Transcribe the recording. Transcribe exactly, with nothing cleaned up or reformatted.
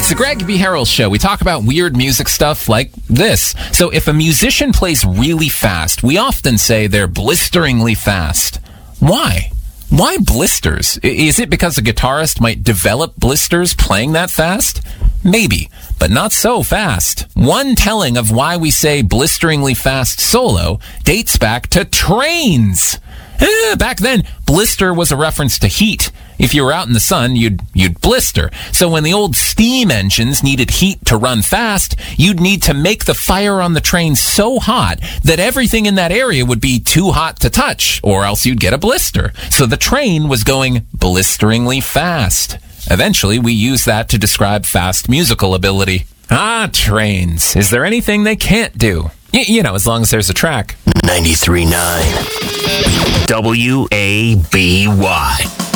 It's the Greg B. Harrell Show. We talk about weird music stuff like this. So if a musician plays really fast, we often say they're blisteringly fast. Why? Why blisters? Is it because a guitarist might develop blisters playing that fast? Maybe, but not so fast. One telling of why we say blisteringly fast solo dates back to trains. Eh, back then, blister was a reference to heat. If you were out in the sun, you'd you'd blister. So when the old steam engines needed heat to run fast, you'd need to make the fire on the train so hot that everything in that area would be too hot to touch, or else you'd get a blister. So the train was going blisteringly fast. Eventually, we use that to describe fast musical ability. Ah, trains. Is there anything they can't do? Y- you know, as long as there's a track. ninety-three point nine W A B Y